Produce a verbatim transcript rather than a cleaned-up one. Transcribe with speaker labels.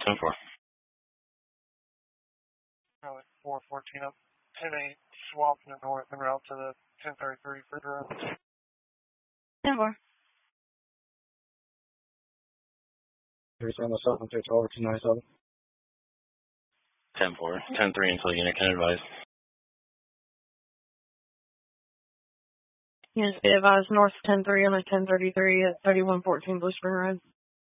Speaker 1: ten four.
Speaker 2: Pilot four fourteen up, ten eight, swap to the north en route to the ten thirty-three Fruit Road.
Speaker 3: ten four.
Speaker 4: thirty-seven oh seven, take over two ninety-seven.
Speaker 1: ten four. ten three until unit can advise.
Speaker 3: Units be advised north ten three on the ten thirty-three at thirty-one fourteen Blue Spring Road.